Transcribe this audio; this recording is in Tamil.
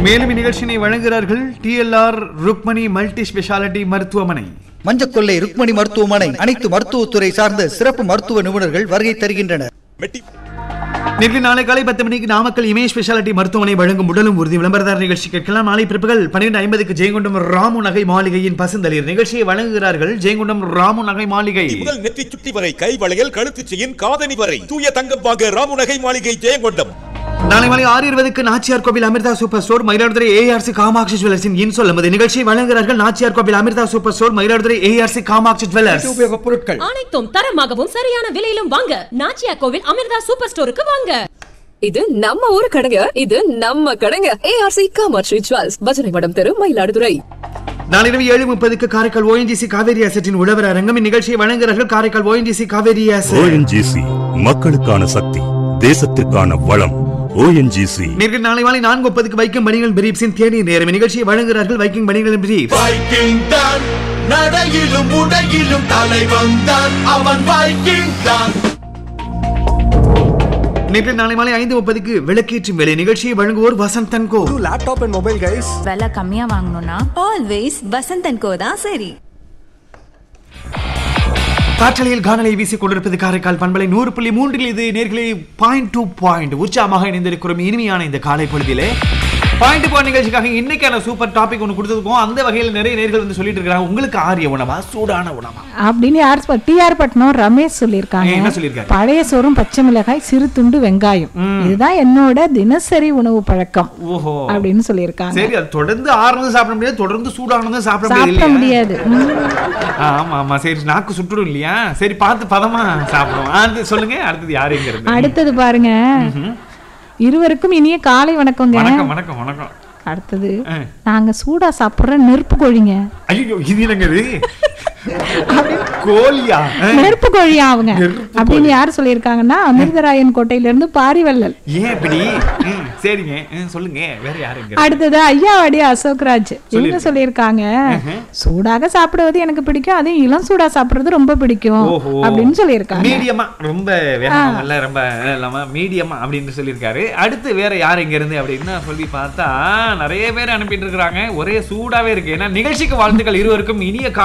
மேலும் இந்நிகழ்ச்சியை வழங்குகிறார்கள் டிஎல்ஆர் ருக்மணி மல்டி ஸ்பெஷாலிட்டி மருத்துவமனை. மஞ்சக்கொள்ளை ருக்மணி மருத்துவமனை அனைத்து மருத்துவத்துறை சார்ந்த சிறப்பு மருத்துவ நிபுணர்கள் வருகை தருகின்றனர். நேற்று நாளை காலை 10 மணிக்கு நாமக்கல் இமேஜ் ஸ்பெஷாலிட்டி மருத்துவமனை வழங்கும் உடலும் உறுதி விளம்பரதார நிகழ்ச்சி கேட்கலாம். நாளை பிற்பகல் 12:50 ஜெயங்கொண்டம் ராமு நகை மாளிகையின் பசுந்தளிர் நிகழ்ச்சியை வழங்குகிறார்கள். ஜெயங்கொண்டம் ராமு நகை மாளிகை. முதல் நெற்றி சுட்டி வரை கை வளையல் கழுத்து செயின் காதணி வரை தூய தங்கம் வாங்க ராமு நகை மாளிகை ஜெயங்கொண்டம். நாளை மாலை 6:20 நாச்சியார் கோவில் Amrita super store Mayiladuthurai ARC Kamakshi ஜுவல்லர்ஸின் இன்சொல் நமது நிகழ்ச்சியை வழங்குகிறார்கள். நாச்சியார் கோவில் Amrita super store Mayiladuthurai ARC Kamakshi jewellers. உபயோகப் பொருட்கள் அனைத்தும் தரமாகவும் சரியான விலையிலும் வாங்க நாச்சியார் கோவில் அமிர்தா சூப்பர் ஸ்டோருக்கு வாங்க. இது நம்ம ஊரு கடைங்க, இது நம்ம கடைங்க. ஏஆர்சி காமாட்சி ஜுவல்ஸ், பஜனை மடம் தெரு, மயிலாடுதுறை. நாளை இரவு 7:30 காரைக்கால் ஓஎன்ஜிசி காவேரி அசெட்டின் உழவர் அரங்கம். இந்நிகழ்ச்சியை வழங்குகிறார்கள் Karaikal ONGC Kaveri asset. ONGC மக்களுக்கான சக்தி, தேசத்திற்கான வளம். ஓஎன்ஜிசி. நேற்று நாளை மாலை 4:30 வைக்கிங் பணிகள் பிரீப்ஸின் தேடி நேரம். நிகழ்ச்சியை வழங்குகிறார்கள் வைக்கிங் பணிகள் பிரீப். வைக்கிங் தான் நடையிலும் உடையிலும் தலைவன் தான் அவன் வைக்கிங் தான். நேற்று நாளை மாலை 5:30 விளக்கேற்றும் வேலை. நிகழ்ச்சியை வழங்குவோர் வசந்தன் கோ. Laptop and mobile guys. விலை கம்மியா வாங்கணும்னா ஆல்வேஸ் வசந்தன் கோ தான் சரி. காற்றலையில் காணலை வீசிக் கொண்டிருப்பது காரைக்கால் பண்பலை 100.3. இது நேர்களே பாயிண்ட் டு பாயிண்ட் உற்சாகமாக இணைந்திருக்கிறோம் இனிமையான இந்த காலை பொழுதிலே. பாயிண்ட் பாயிண்ட் நிகழ்ச்சிக்காக இன்னைக்கான சூப்பர் டாபிக் ஒன்று கொடுத்துருக்கோம். அந்த வகையில் நிறைய நேர்கள் வந்து சொல்லிட்டு இருக்காங்க, உங்களுக்கு ஆரிய உணவா சூடான உணவா அப்படின்னு டிஆர் பட்னம் ரமேஷ் சொல்லியிருக்காங்க. என்ன சொல்லியிருக்காங்க? பழைய சோறும் பச்சை மிளகாய் சிறு துண்டு வெங்காயம் இதுதான் என்னோட தினசரி உணவு பழக்கம் அப்படின்னு சொல்லியிருக்காங்க. சரி, அது தொடர்ந்து ஆறுனது சாப்பிட முடியாது, தொடர்ந்து சூடானதும் சாப்பிட முடியாது. ஆமா ஆமா, சரி, நாக்கு சுட்டுடும் இல்லையா? சரி, பார்த்து பதமா சாப்பிடுவோம். அது சொல்லுங்க, அடுத்தது யாருங்கிறது? அடுத்தது பாருங்க, இருவருக்கும் இனிய காலை வணக்கங்க. வணக்கம் வணக்கம் வணக்கம். அடுத்தது நாங்க சூடா சாப்பிடுற நெருப்பு கோழிங்க. ஐயோ, இது என்னங்க கோழியா? நெருப்பு கோழியா அவங்க அப்படின்னு யாரு சொல்லியிருக்காங்கன்னா அமிர்தராயன் கோட்டையில இருந்து பாரிவள்ளல். ஏன் இப்படி? சரிங்க, சொல்லுங்க, வேற யாருங்க? அடுத்தது ஐயாவாடி அசோக்ராஜ் என்ன சொல்லியிருக்காங்க, சூடாக சாப்பிடுவது எனக்கு பிடிக்கும், அதே இளம் சூடா சாப்பிடுறது ரொம்ப பிடிக்கும் அப்படின்னு சொல்லியிருக்காங்க. மீடியமா, ரொம்ப வேகமா இல்ல, ரொம்ப இல்லாம மீடியமா அப்படின்னு சொல்லியிருக்காரு. அடுத்து வேற யார் இங்க இருந்து அப்படின்னு சொல்லி பார்த்தா நிறைய பேர் அனுப்பிட்டு இருக்காங்க. ஒரே சூடாவே இருக்கு. ஏன்னா நிகழ்ச்சிக்கு வாழ்த்துக்கள் இருவருக்கும் இனிய